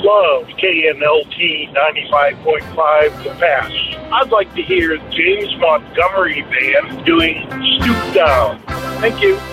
love KNLT 95.5 The Pass. I'd like to hear James Montgomery Band doing Stoop Down. Thank you.